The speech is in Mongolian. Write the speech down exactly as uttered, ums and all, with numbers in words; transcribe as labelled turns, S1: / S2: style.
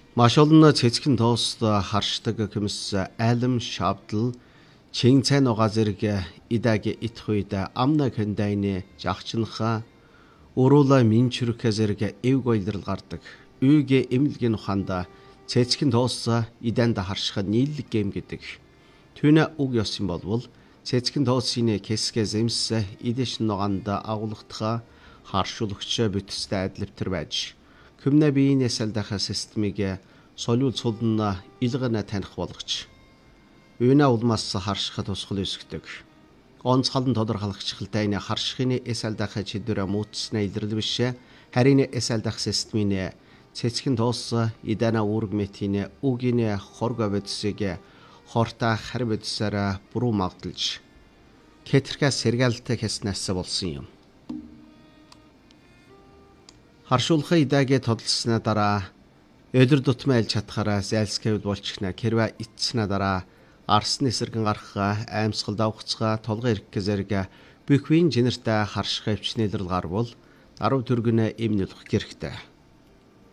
S1: Маш олон цэцгэн тоос харшдаг хүмүүс алим шавдал чин цай нуга зэрэг идаги итхүйд амна хэндайны жагчнха уруула минчүрхэ зэрэг эв гойлрал гардаг. Үйгэ эмлгийн ухаанда цэцгэн тоос иданда харших нийлэг гэм гэдэг. Түүнэ уг ёсын болвол цэцгэн тоосын кэсгэ зэмс идэш нугаанда агуулгатха харшуулагч бүтстэй адилвтер байж Күмнэ биеийн эсэлдэх системийг солиул сулна илгэнэ таних болгоч. Үйнэ улмаас харшихад тусгал өсгдөг. Онцгол нь тодорхойлогчтой энэ харшихын эсэлдэх чидрэ мууцснаа илэрлэл биш. Харин эсэлдэх системийн цэцгэн тоос идана үүрэг мэтийн үгийн хорго бодисыг хорта хар бодисаараа буруу магдалж кетэрхэ сэргэлтэй хэснээс болсон юм. Харшуулхаа идагээ тодолсноо дараа өдөр тутмын альж чадхаараа зайлсхийвэл болчихна. Хэрвээ ицснаа дараа арсны эсэргэн гарахаа аимсгал давхцгаа толгой ирэх зэрэг бүхвийн жинэртэй харших хвчнэлрэл гарвал даруй төргөнө эмнэлэх хэрэгтэй.